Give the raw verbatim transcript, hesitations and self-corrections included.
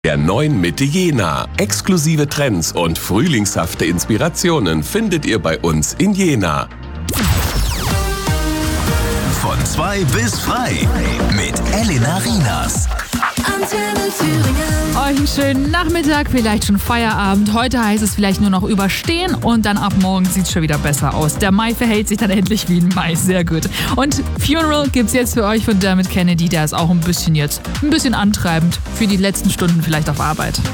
Der neuen Mitte Jena. Exklusive Trends und frühlingshafte Inspirationen findet ihr bei uns in Jena. Von zwei bis frei mit Elena Rienas. Euch einen schönen Nachmittag, vielleicht schon Feierabend. Heute heißt es vielleicht nur noch überstehen und dann ab morgen sieht es schon wieder besser aus. Der Mai verhält sich dann endlich wie ein Mai, sehr gut. Und Funeral gibt's jetzt für euch von Dermot Kennedy, der ist auch ein bisschen jetzt, ein bisschen antreibend für die letzten Stunden vielleicht auf Arbeit.